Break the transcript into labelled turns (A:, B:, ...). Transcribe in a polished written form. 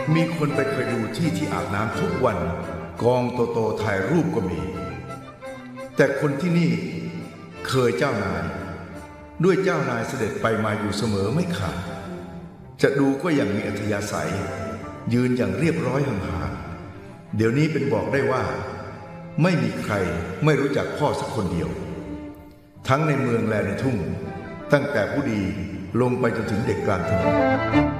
A: มีคนไปเคยดูที่อาบน้ำทุกวันกองโตๆถ่ายรูปก็มีแต่คนที่นี่เคยเจ้านายด้วยเจ้านายเสด็จไปมาอยู่เสมอไม่ขาดจะดูก็อย่างมีอัธยาศัยยืนอย่างเรียบร้อยห่างๆเดี๋ยวนี้เป็นบอกได้ว่าไม่มีใครไม่รู้จักพ่อสักคนเดียวทั้งในเมืองและในทุ่งตั้งแต่ผู้ดีลงไปจนถึงเด็กกลางถนน